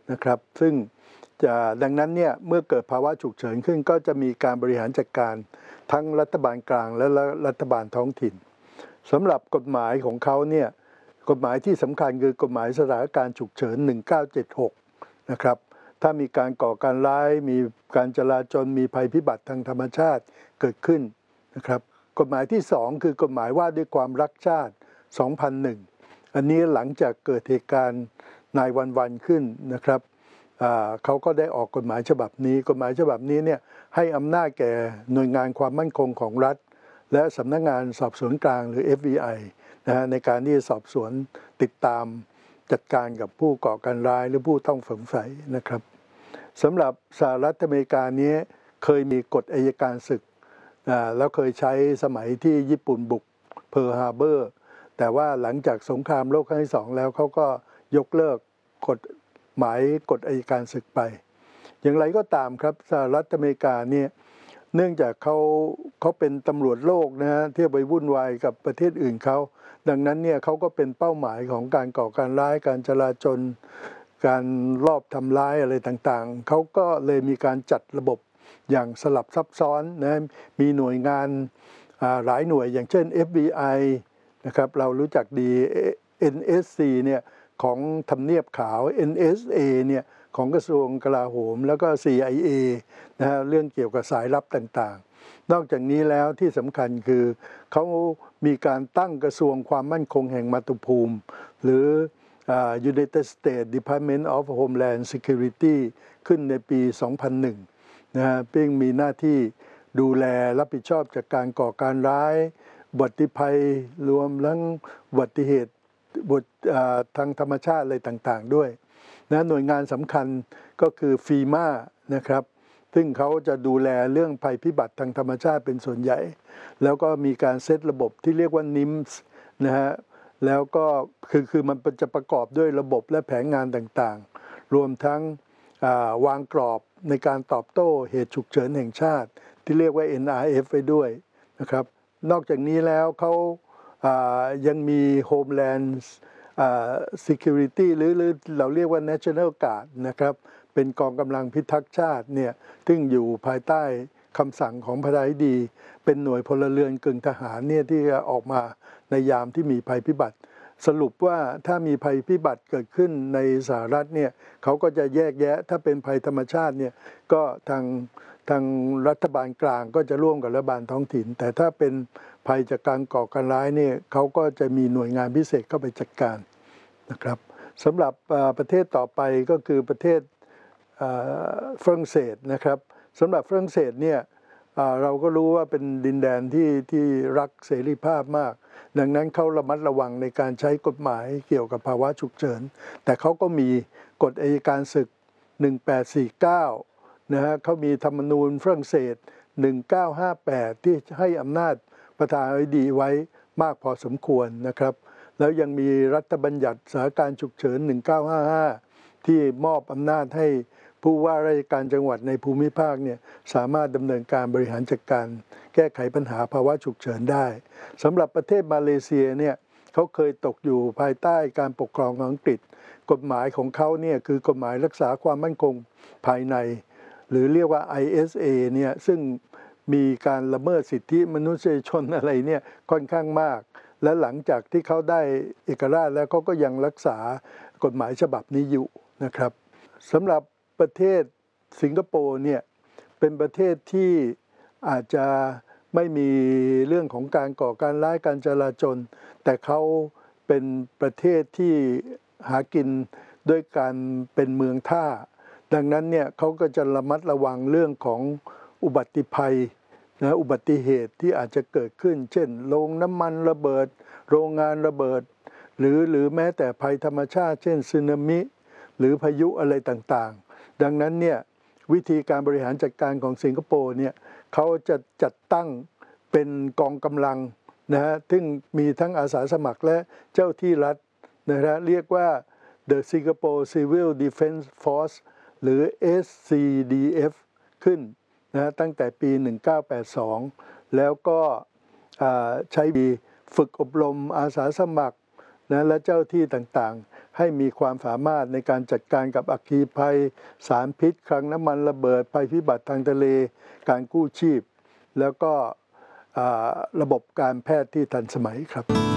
นะครับซึ่งดังนั้นเนี่ยเมื่อเกิดภาวะฉุกเฉินขึ้นก็จะมีการบริหารจัดการทั้งรัฐบาลกลางและรัฐบาลท้องถิ่นสำหรับกฎหมายของเขาเนี่ยกฎหมายที่สำคัญคือกฎหมายสถานการณ์ฉุกเฉิน1976นะครับถ้ามีการก่อการร้ายมีการจลาจลมีภัยพิบัติทางธรรมชาติเกิดขึ้นนะครับกฎหมายที่2คือกฎหมายว่าด้วยความรักชาติ2001อันนี้หลังจากเกิดเหตุการณ์9/11ขึ้นนะครับเขาก็ได้ออกกฎหมายฉบับนี้กฎหมายฉบับนี้เนี่ยให้อำนาจแก่หน่วยงานความมั่นคงของรัฐและสำนักงานสอบสวนกลางหรือ FBI นะฮะในการที่จะสอบสวนติดตามจัดการกับผู้ก่อการร้ายหรือผู้ต้องสงสัยนะครับสำหรับสหรัฐอเมริกานี้เคยมีกฎอัยการศึกแล้วเคยใช้สมัยที่ญี่ปุ่นบุกเพิร์ลฮาร์เบอร์แต่ว่าหลังจากสงครามโลกครั้งที่2แล้วเขาก็ยกเลิกกฎหมายกฎอัยการศึกไปอย่างไรก็ตามครับสหรัฐอเมริกาเนี่ยเนื่องจากเขาเป็นตำรวจโลกนะฮะที่ไปวุ่นวายกับประเทศอื่นเขาดังนั้นเนี่ยเขาก็เป็นเป้าหมายของการก่อการร้ายการจลาจลการลอบทำร้ายอะไรต่างๆเขาก็เลยมีการจัดระบบอย่างสลับซับซ้อนนะมีหน่วยงานหลายหน่วยอย่างเช่น FBI นะครับเรารู้จักดี NSC เนี่ยของทำเนียบขาว NSA เนี่ยของกระทรวงกลาโหมแล้วก็ CIA นะฮะเรื่องเกี่ยวกับสายลับต่างๆนอกจากนี้แล้วที่สำคัญคือเขามีการตั้งกระทรวงความมั่นคงแห่งมาตุภูมิหรือUnited States Department of Homeland Security ขึ้นในปี 2001 นะฮะซึ่งมีหน้าที่ดูแลรับผิดชอบจากการก่อการร้ายอุบัติภัยรวมทั้งอุบัติเหตุทางธรรมชาติอะไรต่างๆด้วยนะหน่วยงานสำคัญก็คือฟีมานะครับซึ่งเขาจะดูแลเรื่องภัยพิบัติทางธรรมชาติเป็นส่วนใหญ่แล้วก็มีการเซตระบบที่เรียกว่า NIMS นะฮะแล้วก็คือมันจะประกอบด้วยระบบและแผนงานต่างๆรวมทั้งวางกรอบในการตอบโต้เหตุฉุกเฉินแห่งชาติที่เรียกว่า NRF ไว้ด้วยนะครับนอกจากนี้แล้วเขายังมี Homeland Security หรือเราเรียกว่า National Guard นะครับเป็นกองกำลังพิทักษ์ชาติเนี่ยซึ่งอยู่ภายใต้คำสั่งของประธานาธิบดีเป็นหน่วยพลเรือนกึ่งทหารเนี่ยที่จะออกมาในยามที่มีภัยพิบัติสรุปว่าถ้ามีภัยพิบัติเกิดขึ้นในสหรัฐเนี่ยเขาก็จะแยกแยะถ้าเป็นภัยธรรมชาติเนี่ยก็ทางรัฐบาลกลางก็จะร่วมกับรัฐบาลท้องถิ่นแต่ถ้าเป็นภัยจากการก่อการร้ายเนี่ยเขาก็จะมีหน่วยงานพิเศษเข้าไปจัดการนะครับสำหรับประเทศต่อไปก็คือประเทศฝรั่งเศสนะครับสำหรับฝรั่งเศสเนี่ยเราก็รู้ว่าเป็นดินแดนที่รักเสรีภาพมากดังนั้นเขาระมัดระวังในการใช้กฎหมายเกี่ยวกับภาวะฉุกเฉินแต่เขาก็มีกฎอัยการศึก1849นะฮะเขามีธรรมนูญฝรั่งเศส1958ที่ให้อำนาจประธานาธิบดีไว้มากพอสมควรนะครับแล้วยังมีรัฐบัญญัติสถานการณ์ฉุกเฉิน1955ที่มอบอำนาจให้ผู้ว่าราชการจังหวัดในภูมิภาคเนี่ยสามารถดำเนินการบริหารจัดการแก้ไขปัญหาภาวะฉุกเฉินได้สำหรับประเทศมาเลเซียเนี่ยเขาเคยตกอยู่ภายใต้การปกครองของอังกฤษกฎหมายของเขาเนี่ยคือกฎหมายรักษาความมั่นคงภายในหรือเรียกว่า ISA เนี่ยซึ่งมีการละเมิดสิทธิมนุษยชนอะไรเนี่ยค่อนข้างมากและหลังจากที่เขาได้เอกราชแล้วเขาก็ยังรักษากฎหมายฉบับนี้อยู่นะครับสำหรับประเทศสิงคโปร์เนี่ยเป็นประเทศที่อาจจะไม่มีเรื่องของการก่อการร้ายการจลาจลแต่เขาเป็นประเทศที่หากินด้วยการเป็นเมืองท่าดังนั้นเนี่ยเขาก็จะระมัดระวังเรื่องของอุบัติภัยนะอุบัติเหตุที่อาจจะเกิดขึ้นเช่นโรงน้ำมันระเบิดโรงงานระเบิดหรือแม้แต่ภัยธรรมชาติเช่นสึนามิหรือพายุอะไรต่างๆดังนั้นเนี่ยวิธีการบริหารจัดการของสิงคโปร์เนี่ยเขาจะจัดตั้งเป็นกองกำลังนะฮะซึ่งมีทั้งอาสาสมัครและเจ้าที่รัฐนะฮะเรียกว่า The Singapore Civil Defence Force หรือ SCDF ขึ้นนะตั้งแต่ปี 1982 แล้วก็ใช้ฝึกอบรมอาสาสมัครนะและเจ้าที่ต่างๆให้มีความสามารถในการจัดการกับอัคคีภัยสารพิษคลังน้ำมันระเบิดภัยพิบัติทางทะเลการกู้ชีพแล้วก็ระบบการแพทย์ที่ทันสมัยครับ